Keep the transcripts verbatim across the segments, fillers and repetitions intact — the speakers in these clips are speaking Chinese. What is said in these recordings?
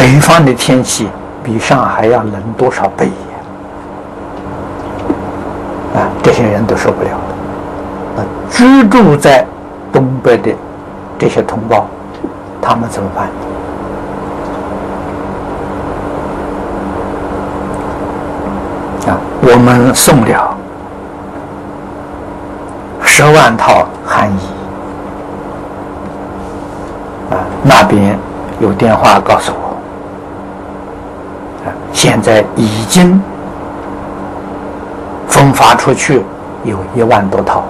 北方的天气比上海要冷多少倍呀？啊，这些人都受不了了。啊，居住在东北的这些同胞，他们怎么办？啊，我们送了十万套寒衣。啊，那边有电话告诉我，啊，现在已经分发出去有一万多套。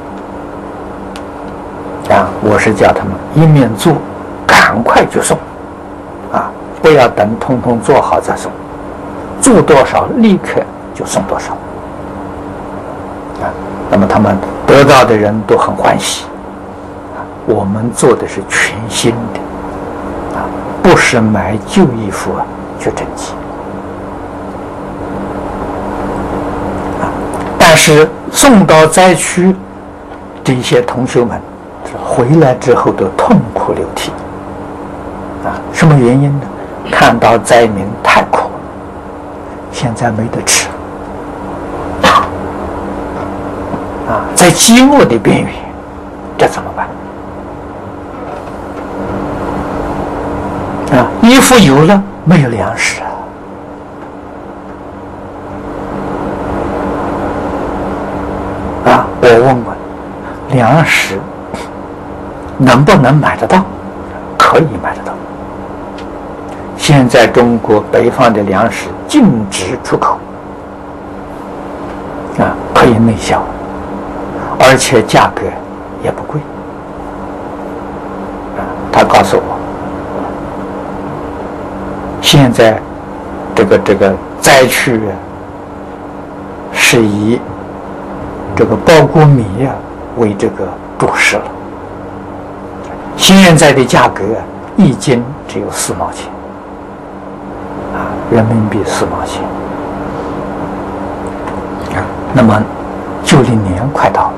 啊，我是叫他们一面做，赶快就送，啊，不要等通通做好再送，做多少立刻就送多少。啊，那么他们得到的人都很欢喜。啊，我们做的是全新的。不是买旧衣服啊去赈济啊！但是送到灾区这些同学们回来之后都痛哭流涕啊！什么原因呢？看到灾民太苦了，现在没得吃啊，在饥饿的边缘，这怎么办？啊，衣服有了，没有粮食啊！啊，我问问，粮食能不能买得到？可以买得到。现在中国北方的粮食禁止出口，啊，可以内销，而且价格也不贵。啊，他告诉我。现在，这个这个灾区啊，是以这个包谷米啊为这个主食了。现在的价格啊，一斤只有四毛钱，啊，人民币四毛钱。啊，那么九零年快到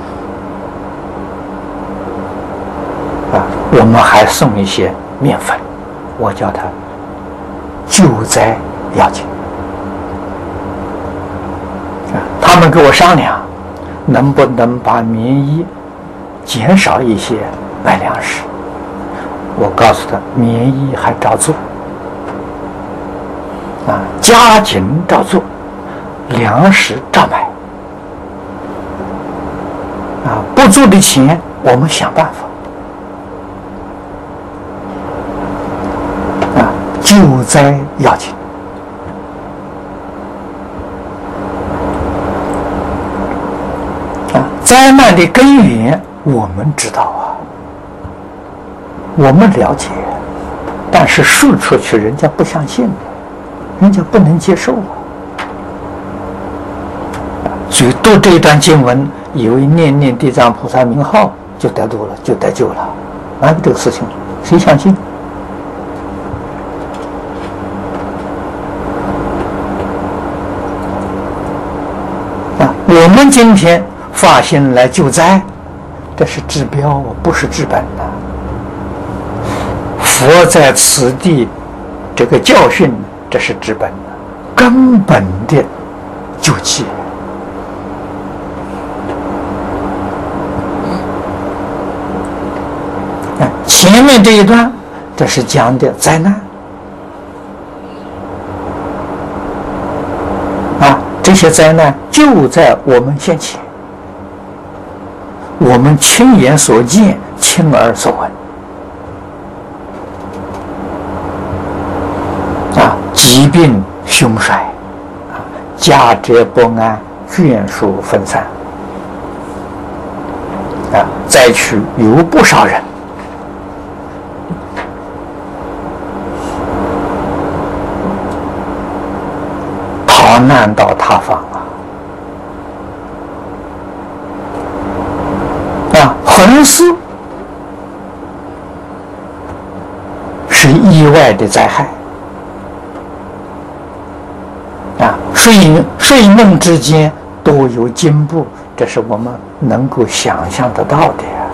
了，啊，我们还送一些面粉，我叫他。救灾要紧啊！他们跟我商量，能不能把棉衣减少一些买粮食？我告诉他，棉衣还照做啊，加紧照做，粮食照买啊，不足的钱我们想办法。救灾要紧啊！灾难的根源我们知道啊，我们了解，但是说出去人家不相信，人家不能接受啊。所以读这段经文，以为念念地藏菩萨名号就得度了，就得救了，啊，这个事情谁相信？我们今天发心来救灾，这是治标，不是治本的。佛在此地这个教训，这是治本的，根本的救济。前面这一段，这是讲的灾难。这些灾难就在我们先前，我们亲眼所见，亲耳所闻。啊，疾病凶衰，啊，家者不安，眷属分散。啊，灾区有不少人逃难到他方啊！啊，横死是意外的灾害啊，睡睡梦之间都有惊怖，这是我们能够想象得到的呀。